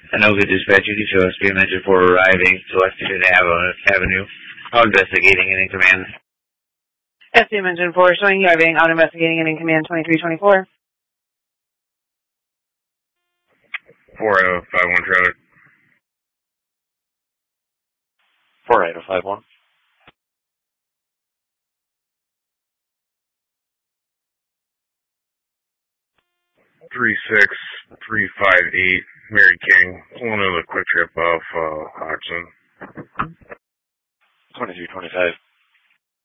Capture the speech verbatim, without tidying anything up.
Anoka Dispatch, you can show us Steam Engine four arriving to Lexington Avenue. How investigating and in command? S D M Engine four showing you arriving on investigating and in command twenty-three twenty-four. four eight oh five one trailer. four eight oh five one. three six three five eight, Mary King, pulling in a quick trip off uh, Hodgson. twenty-three twenty-five.